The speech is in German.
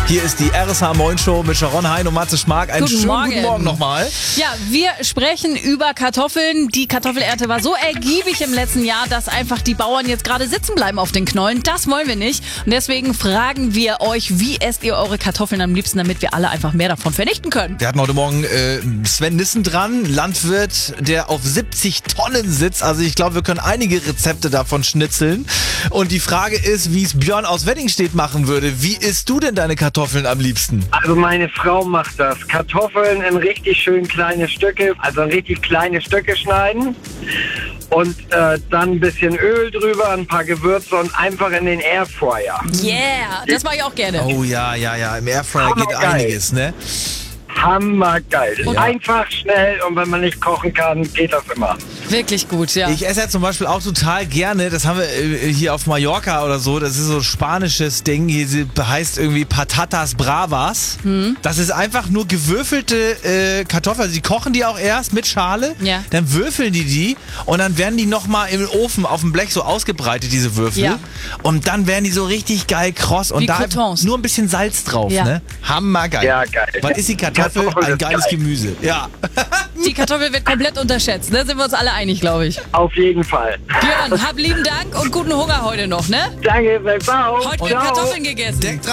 Hier ist die RSH Moin Show mit Sharon Hein und Matze Schmark. Einen Guten guten Morgen nochmal. Ja, wir sprechen über Kartoffeln. Die Kartoffelernte war so ergiebig im letzten Jahr, dass einfach die Bauern jetzt gerade sitzen bleiben auf den Knollen. Das wollen wir nicht. Und deswegen fragen wir euch, wie esst ihr eure Kartoffeln am liebsten, damit wir alle einfach mehr davon vernichten können. Wir hatten heute Morgen Sven Nissen dran, Landwirt, der auf 70 Tonnen sitzt. Also ich glaube, wir können einige Rezepte davon schnitzeln. Und die Frage ist, wie es Björn aus Weddingstedt machen würde. Wie isst du denn deine Kartoffeln am liebsten? Also meine Frau macht das. Kartoffeln in richtig schön kleine Stücke, also in richtig kleine Stücke schneiden und dann ein bisschen Öl drüber, ein paar Gewürze und einfach in den Airfryer. Yeah, das mache ich auch gerne. Oh ja. Im Airfryer geht Hammergeil. einiges, ne? Hammergeil. Und einfach, schnell und wenn man nicht kochen kann, geht das immer. Wirklich gut, ja. Ich esse ja zum Beispiel auch total gerne, das haben wir hier auf Mallorca oder so, das ist so ein spanisches Ding, hier heißt irgendwie Patatas Bravas. Das ist einfach nur gewürfelte Kartoffeln, also die kochen die auch erst mit Schale, Ja. dann würfeln die und dann werden die nochmal im Ofen auf dem Blech so ausgebreitet, diese Würfel. Ja. Und dann werden die so richtig geil kross und Wie da Croutons. nur ein bisschen Salz drauf, Ja. ne? Hammergeil. Ja, geil. Was ist die Kartoffel? Kartoffel Ein ist geiles geil. Gemüse. Ja. Die Kartoffel wird komplett unterschätzt. Da sind wir uns alle einig, glaube ich. Auf jeden Fall. Björn, hab lieben Dank und guten Hunger heute noch, ne? Danke, ciao. Heute wird Kartoffeln gegessen. Denkt dran.